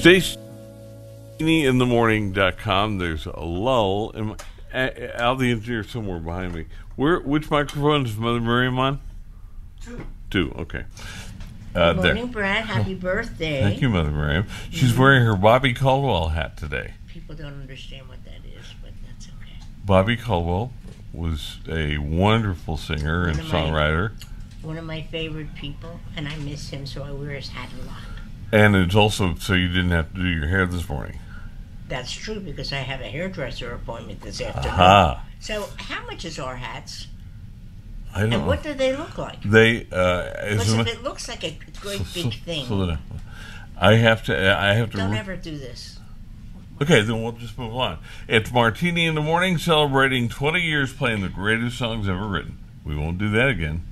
StacyInTheMorning.com. There's a lull. Al, the engineer, somewhere behind me. Which microphone is Mother Miriam on? Two. Okay. Good morning, Brad. Happy birthday. Thank you, Mother Miriam. She's wearing her Bobby Caldwell hat today. People don't understand what that is, but that's okay. Bobby Caldwell was a wonderful singer and songwriter. One of my favorite people, and I miss him, so I wear his hat a lot. And it's also so you didn't have to do your hair this morning. That's true, because I have a hairdresser appointment this afternoon. Aha. So how much is our hats? I don't know. And what do they look like? They, because if it looks like a great big thing. I have to. Don't ever do this. Okay, then we'll just move on. It's Martini in the Morning, celebrating 20 years playing the greatest songs ever written. We won't do that again.